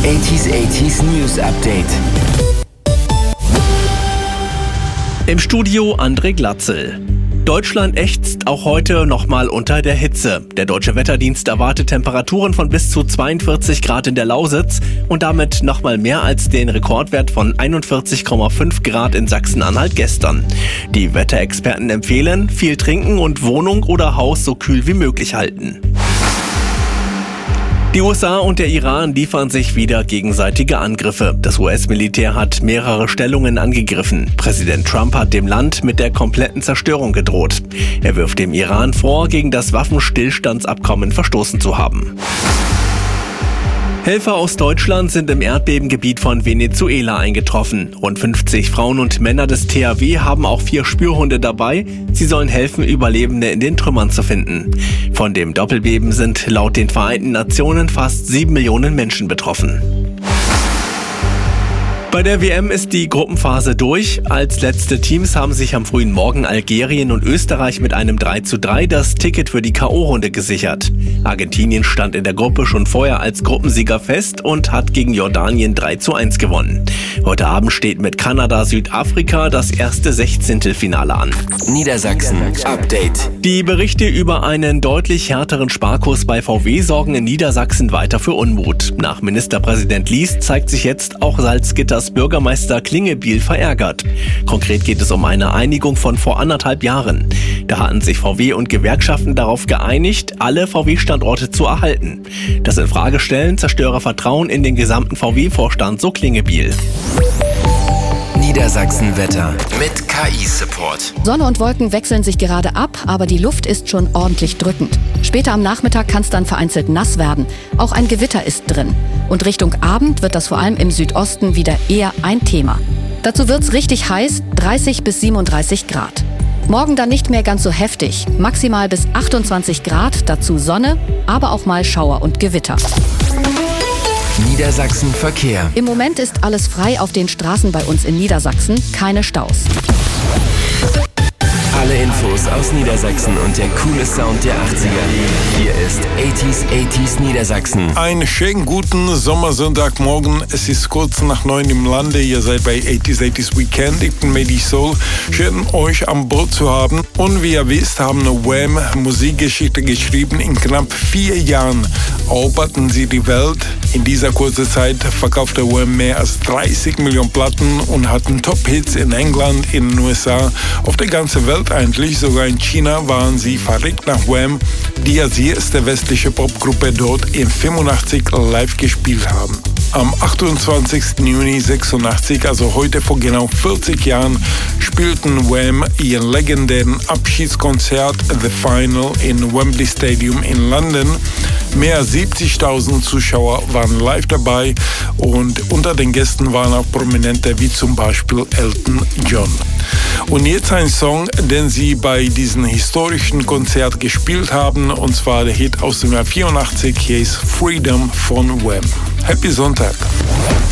80s News Update. Im Studio André Glatzel. Deutschland ächzt auch heute nochmal unter der Hitze. Der Deutsche Wetterdienst erwartet Temperaturen von bis zu 42 Grad in der Lausitz und damit nochmal mehr als den Rekordwert von 41,5 Grad in Sachsen-Anhalt gestern. Die Wetterexperten empfehlen, viel trinken und Wohnung oder Haus so kühl wie möglich halten. Die USA und der Iran liefern sich wieder gegenseitige Angriffe. Das US-Militär hat mehrere Stellungen angegriffen. Präsident Trump hat dem Land mit der kompletten Zerstörung gedroht. Er wirft dem Iran vor, gegen das Waffenstillstandsabkommen verstoßen zu haben. Helfer aus Deutschland sind im Erdbebengebiet von Venezuela eingetroffen. Rund 50 Frauen und Männer des THW haben auch 4 Spürhunde dabei. Sie sollen helfen, Überlebende in den Trümmern zu finden. Von dem Doppelbeben sind laut den Vereinten Nationen fast 7 Millionen Menschen betroffen. Bei der WM ist die Gruppenphase durch. Als letzte Teams haben sich am frühen Morgen Algerien und Österreich mit einem 3:3 das Ticket für die K.O.-Runde gesichert. Argentinien stand in der Gruppe schon vorher als Gruppensieger fest und hat gegen Jordanien 3:1 gewonnen. Heute Abend steht mit Kanada-Südafrika das erste 16. Finale an. Niedersachsen Update. Die Berichte über einen deutlich härteren Sparkurs bei VW sorgen in Niedersachsen weiter für Unmut. Nach Ministerpräsident Lies zeigt sich jetzt auch Salzgitters Bürgermeister Klingebiel verärgert. Konkret geht es um eine Einigung von vor 1,5 Jahren. Da hatten sich VW und Gewerkschaften darauf geeinigt, alle VW-Standorte zu erhalten. Das Infragestellen zerstöre Vertrauen in den gesamten VW-Vorstand, so Klingebiel. Niedersachsen Wetter mit KI-Support. Sonne und Wolken wechseln sich gerade ab, aber die Luft ist schon ordentlich drückend. Später am Nachmittag kann es dann vereinzelt nass werden. Auch ein Gewitter ist drin. Und Richtung Abend wird das vor allem im Südosten wieder eher ein Thema. Dazu wird's richtig heiß, 30 bis 37 Grad. Morgen dann nicht mehr ganz so heftig, maximal bis 28 Grad, dazu Sonne, aber auch mal Schauer und Gewitter. Niedersachsen Verkehr. Im Moment ist alles frei auf den Straßen bei uns in Niedersachsen, keine Staus. Alle Infos aus Niedersachsen und der coole Sound der 80er. Hier ist 80s Niedersachsen. Einen schönen guten Sommersonntagmorgen. Es ist kurz nach 9 im Lande. Ihr seid bei 80s Weekend. Ich bin Medi Soul. Schön, euch an Bord zu haben. Und wie ihr wisst, haben Wham Musikgeschichte geschrieben. In knapp 4 Jahren eroberten sie die Welt. In dieser kurzen Zeit verkaufte Wham mehr als 30 Millionen Platten und hatten Top-Hits in England, in den USA, auf der ganzen Welt eigentlich. Sogar in China waren sie verrückt nach Wham, die als erste westliche Popgruppe dort in 85 live gespielt haben. Am 28. Juni 86, also heute vor genau 40 Jahren, spielten Wham ihren legendären Abschiedskonzert The Final in Wembley Stadium in London. Mehr als 70.000 Zuschauer waren live dabei und unter den Gästen waren auch Prominente wie zum Beispiel Elton John. Und jetzt ein Song, den sie bei diesem historischen Konzert gespielt haben, und zwar der Hit aus dem Jahr 84, hier ist Freedom von Wham. Happy Sonntag!